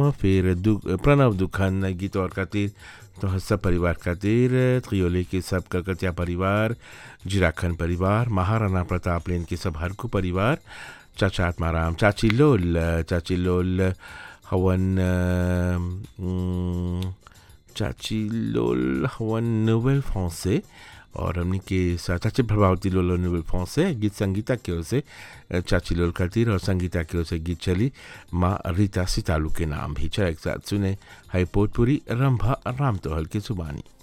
फिर प्रणव दुखन गीत और खातिर तो सब परिवार खातिर त्रियोले के सब कलकतिया परिवार, जिराखन परिवार, महाराणा प्रताप लेन के सब हरकू परिवार, चाचा आत्माराम, चाची लोल हवन चाची लोल हवन नोवेल फ्रांसे और हमने के साथ चाची प्रभावती लोल नोवेल फ्रांसे गीत संगीता की ओर से चाची लोल खातिर और संगीता की ओर से गीत चली माँ रीता सितालू के नाम भी। चल एक साथ सुने हाई पोटपुरी रंभा राम तोहल की जुबानी।